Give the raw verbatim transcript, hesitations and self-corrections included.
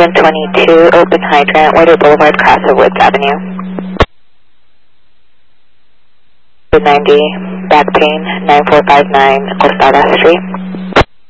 one twenty-two, open hydrant, Whittier Boulevard, cross of Woods Avenue. ninety, back pain, nine four five nine, Costara Street.